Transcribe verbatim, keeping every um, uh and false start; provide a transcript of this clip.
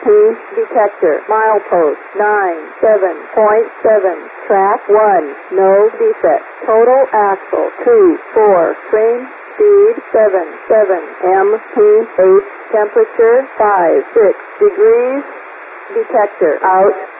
detector. Milepost nine seven point seven. Track one. No defect. Total axle two four. Train speed seven seven. M P H. Temperature five six degrees. Detector out.